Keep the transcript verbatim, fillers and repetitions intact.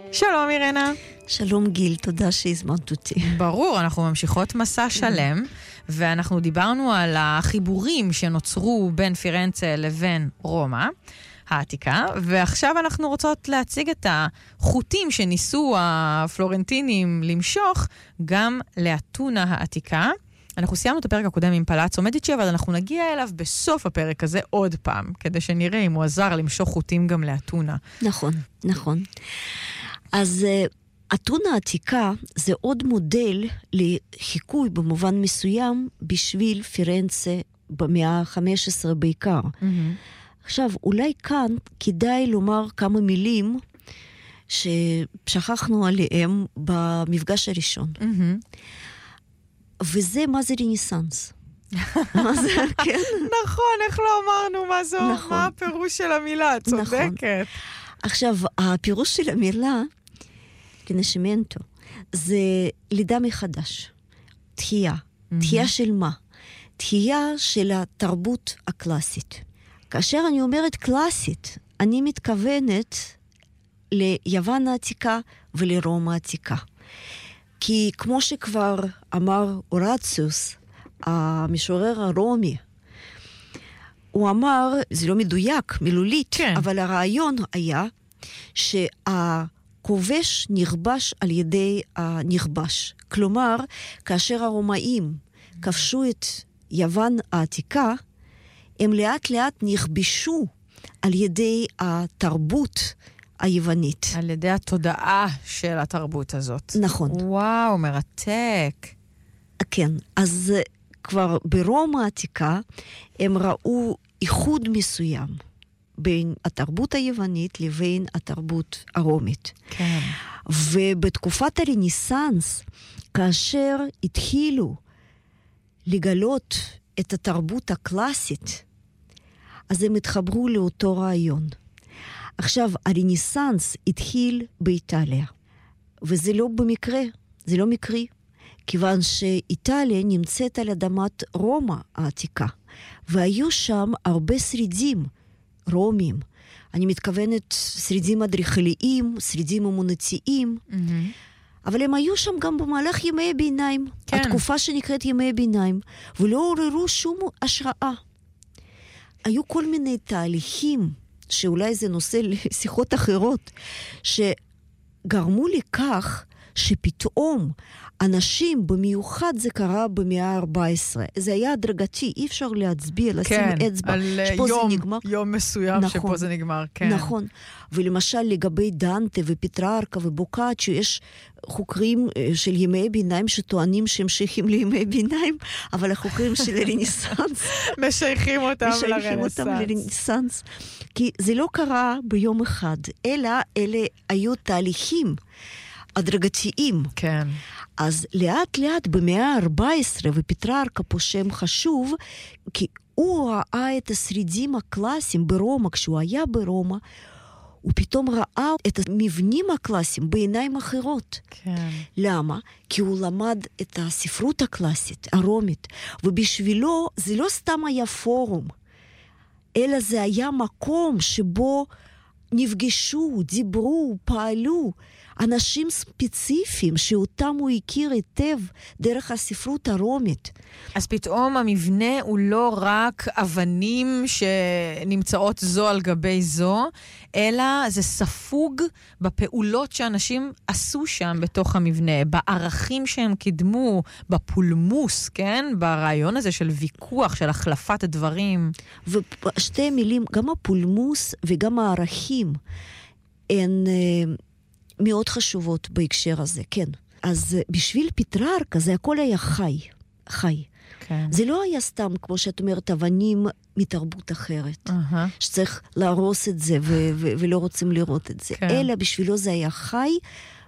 שלום אירנה. שלום גיל, תודה שהזמנת אותי. ברור, אנחנו ממשיכות מסע שלם, ואנחנו דיברנו על החיבורים שנוצרו בין פירנצה לבין רומא העתיקה, ועכשיו אנחנו רוצות להציג את החוטים שניסו הפלורנטינים למשוך גם לאתונה העתיקה. אנחנו סיימנו את הפרק הקודם עם פלאצו מדיצ'י, אבל אנחנו נגיע אליו בסוף הפרק הזה עוד פעם, כדי שנראה אם הוא עזר למשוך חוטים גם לאתונה. נכון, נכון. אז אתונה העתיקה זה עוד מודל לחיקוי במובן מסוים בשביל פירנצה במאה ה-חמש עשרה בעיקר. Mm-hmm. עכשיו, אולי כאן כדאי לומר כמה מילים ששכחנו עליהם במפגש הראשון. Mm-hmm. וזה מה זה רנסנס. מה זה, כן? נכון, איך לא אמרנו מה זו, נכון. מה הפירוש של המילה, צודקת. נכון. עכשיו, הפירוש של המילה, רנשימנטו, זה לידה מחדש. תחייה. Mm-hmm. תחייה של מה? תחייה של התרבות הקלאסית. כאשר אני אומרת קלאסית, אני מתכוונת ליוון העתיקה ולרומא העתיקה. כי כמו שכבר אמר אורציוס, המשורר הרומי, הוא אמר, זה לא מדויק, מילולית, כן. אבל הרעיון היה שהכובש נכבש על ידי הנכבש. כלומר, כאשר הרומאים כבשו את יוון העתיקה, הם לאט לאט נכבשו על ידי התרבות היוונית. על ידי התודעה של התרבות הזאת. נכון. וואו, מרתק. כן, אז כבר ברומא העתיקה הם ראו איחוד מסוים בין התרבות היוונית לבין התרבות הרומית. כן. ובתקופת הרנסנס, כאשר התחילו לגלות את התרבות הקלאסית, אז הם התחברו לאותו רעיון. עכשיו, הרנסנס התחיל באיטליה, וזה לא במקרה, זה לא מקרי, כיוון שאיטליה נמצאת על אדמת רומא העתיקה, והיו שם הרבה שרידים רומיים. אני מתכוונת שרידים אדריכליים, שרידים אמונתיים, mm-hmm. אבל הם היו שם גם במהלך ימי הביניים, כן. התקופה שנקראת ימי הביניים, ולא עוררו שום השראה. היו כל מיני תהליכים, שאולי זה נושא לשיחות אחרות, שגרמו לכך שפתאום אנשים, במיוחד זה קרה במאה ה-ארבע עשרה, זה היה הדרגתי, אי אפשר להצביע, לשים כן, אצבע, שפה יום, זה נגמר. יום מסוים נכון, שפה זה נגמר, כן. נכון, ולמשל לגבי דנטה ופטררקה ובוקאצ'ו, יש חוקרים של ימי ביניים שטוענים שהם שייכים לימי ביניים, אבל החוקרים של הרנסנס משייכים אותם משייכים אותם לרנסנס, כי זה לא קרה ביום אחד, אלא אלה היו תהליכים הדרגתיים. כן. אז לאט לאט במאה ה-ארבע עשרה, ופטררקה פה שם חשוב, כי הוא ראה את השרידים הקלאסיים ברומא, כשהוא היה ברומא, הוא פתאום ראה את המבנים הקלאסיים בעיניים אחרות. כן. למה? כי הוא למד את הספרות הקלאסית, הרומית, ובשבילו זה לא סתם היה פורום, אלא זה היה מקום שבו נפגשו, דיברו, פעלו, אנשים ספציפיים שאותם הוא הכיר היטב דרך הספרות הרומית. אז פתאום המבנה הוא לא רק אבנים שנמצאות זו על גבי זו, אלא זה ספוג בפעולות שאנשים עשו שם בתוך המבנה, בערכים שהם קידמו, בפולמוס, כן? ברעיון הזה של ויכוח, של החלפת הדברים. ושתי מילים, גם הפולמוס וגם הערכים הן מאוד חשובות בהקשר הזה, כן. אז בשביל פטררקה זה הכל היה חי, חי. כן. זה לא היה סתם, כמו שאת אומרת, אבנים מתרבות אחרת, uh-huh. שצריך להרוס את זה ו- ו- ולא רוצים לראות את זה, כן. אלא בשבילו זה היה חי,